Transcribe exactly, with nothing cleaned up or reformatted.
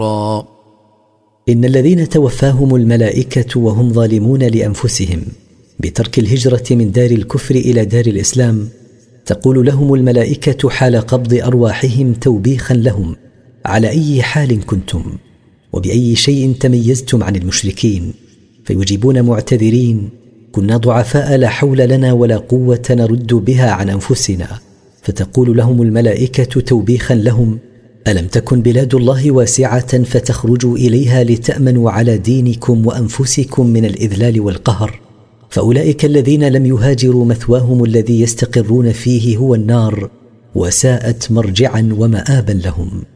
إن الذين توفاهم الملائكة وهم ظالمون لأنفسهم بترك الهجرة من دار الكفر إلى دار الإسلام، تقول لهم الملائكة حال قبض أرواحهم توبيخا لهم: على أي حال كنتم؟ وبأي شيء تميزتم عن المشركين؟ فيجيبون معتذرين: كنا ضعفاء لا حول لنا ولا قوة نرد بها عن أنفسنا. فتقول لهم الملائكة توبيخا لهم: ألم تكن بلاد الله واسعة فتخرجوا إليها لتأمنوا على دينكم وأنفسكم من الإذلال والقهر؟ فأولئك الذين لم يهاجروا مثواهم الذي يستقرون فيه هو النار، وساءت مرجعا ومآبا لهم.